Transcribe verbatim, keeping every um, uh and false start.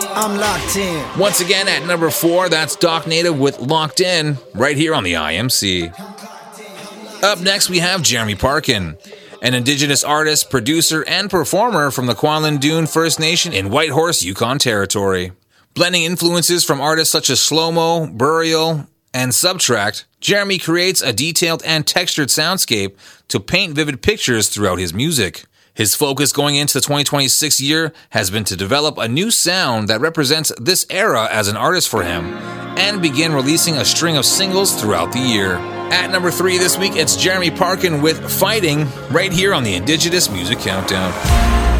I'm locked in. Once again, at number four, that's Doc Native with Locked In, right here on the I M C. Up next, we have Jeremy Parkin, an Indigenous artist, producer, and performer from the Kwantlen Dune First Nation in Whitehorse, Yukon Territory. Blending influences from artists such as Slow-Mo, Burial, and Subtract, Jeremy creates a detailed and textured soundscape to paint vivid pictures throughout his music. His focus going into the twenty twenty-six year has been to develop a new sound that represents this era as an artist for him, and begin releasing a string of singles throughout the year. At number three this week, it's Jeremy Parkin with Fighting, right here on the Indigenous Music Countdown.